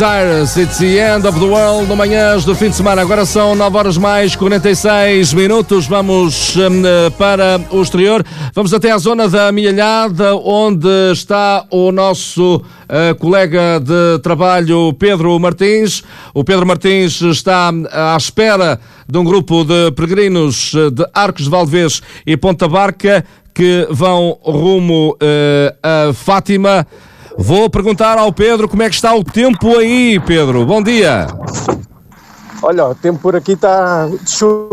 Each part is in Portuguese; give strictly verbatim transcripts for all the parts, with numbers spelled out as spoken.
Cyrus, it's the end of the world, no manhãs do fim de semana. Agora são nove horas mais quarenta e seis minutos. Vamos um, para o exterior. Vamos até à zona da Milhalhada, onde está o nosso uh, colega de trabalho, Pedro Martins. O Pedro Martins está à espera de um grupo de peregrinos de Arcos de Valdevez e Ponta Barca que vão rumo uh, a Fátima. Vou perguntar ao Pedro como é que está o tempo aí, Pedro. Bom dia. Olha, o tempo por aqui está de chuva.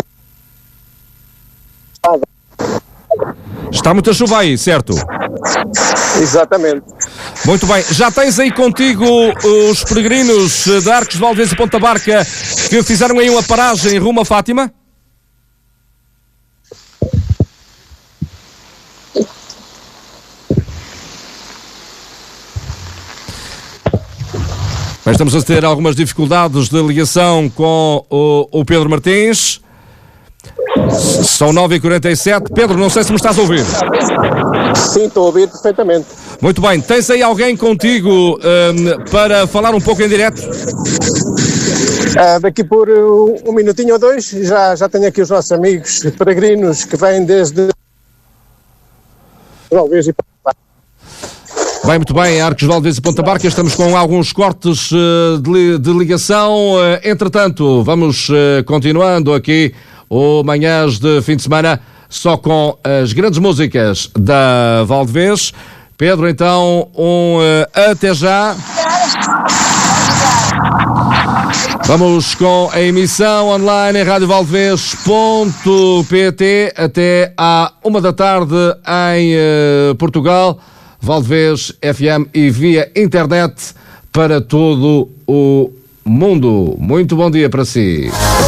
Está muita chuva aí, certo? Exatamente. Muito bem. Já tens aí contigo os peregrinos de Arcos de Valdevez e Ponta Barca que fizeram aí uma paragem rumo a Fátima? Mas estamos a ter algumas dificuldades de ligação com o, o Pedro Martins. São nove e quarenta e sete. Pedro, não sei se me estás a ouvir. Sim, estou a ouvir perfeitamente. Muito bem. Tens aí alguém contigo um, para falar um pouco em direto? Uh, daqui por um, um minutinho ou dois, já, já tenho aqui os nossos amigos peregrinos que vêm desde... Bem, muito bem, Arcos de Valdevez e Ponta Barca, estamos com alguns cortes uh, de, de ligação. Uh, entretanto, vamos uh, continuando aqui o Manhãs de fim de semana, só com as grandes músicas da Valdevez. Pedro, então, um uh, até já. Vamos com a emissão online em rádio valdevez ponto pt até à uma da tarde em uh, Portugal. Valdevez F M e via internet para todo o mundo. Muito bom dia para si.